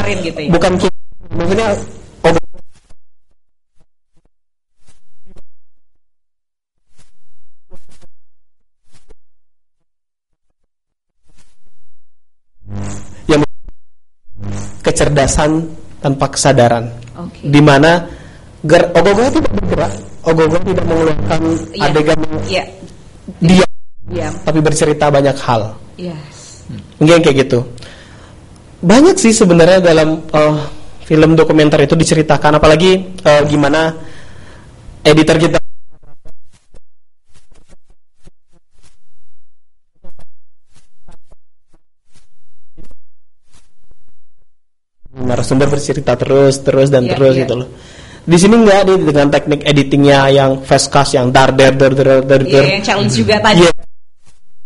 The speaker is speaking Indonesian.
kemarin gitu ya. Bukan maksudnya yang kecerdasan tanpa kesadaran. Okay. Di mana ogoh-ogoh tidak bergerak, ogoh-ogoh tidak mengeluarkan adegan diam, tapi bercerita banyak hal. Yes. Mungkin kayak gitu. Banyak sih sebenarnya dalam film dokumenter itu diceritakan, apalagi gimana editor kita narasumber bercerita terus gitu loh. Di sini enggak, dengan teknik editingnya yang fast cast, yang dar. Yang challenge juga tadi